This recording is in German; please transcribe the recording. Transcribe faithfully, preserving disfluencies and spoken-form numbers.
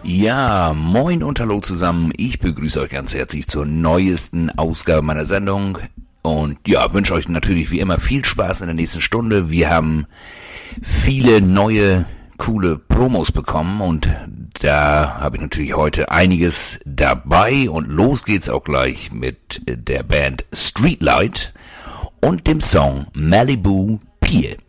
Ja, moin und hallo zusammen. Ich begrüße euch ganz herzlich zur neuesten Ausgabe meiner Sendung. Und ja, wünsche euch natürlich wie immer viel Spaß in der nächsten Stunde. Wir haben viele neue, coole Promos bekommen und da habe ich natürlich heute einiges dabei. Und los geht's auch gleich mit der Band Streetlight und dem Song Malibu Pier.